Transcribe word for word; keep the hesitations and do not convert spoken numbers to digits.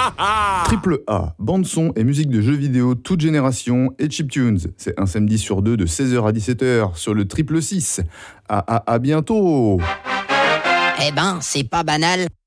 Triple A, bande-son et musique de jeux vidéo toute génération et chiptunes. C'est un samedi sur deux de seize heures à dix-sept heures sur le Triple six. À, à, à bientôt. Eh ben, c'est pas banal.